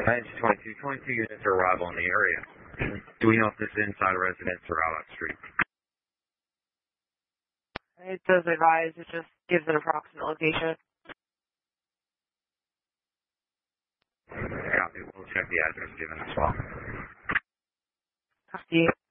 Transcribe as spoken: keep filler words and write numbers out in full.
nine twenty-two, twenty-two units are arrival in the area. Do we know if this is inside a residence or out on the street? It does advise, it just gives an approximate location. Copy. We'll check the address given as well. Copy.